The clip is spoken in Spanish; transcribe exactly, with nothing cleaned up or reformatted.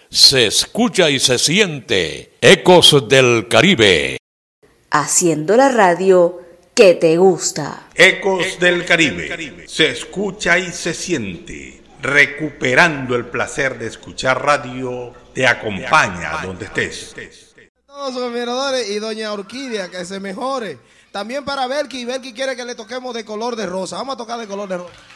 Se escucha y se siente Ecos del Caribe. Haciendo la radio que te gusta. Ecos del Caribe. Se escucha y se siente. Recuperando el placer de escuchar radio, te acompaña donde estés. Todos sus admiradores y doña Orquídea, que se mejore. También para Belki, Belki quiere que le toquemos de color de rosa. Vamos a tocar de color de rosa.